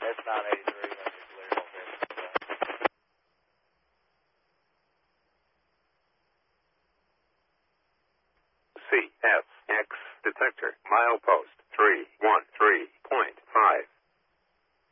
it's not 83. That's a clear location. CSX detector, milepost 313.5.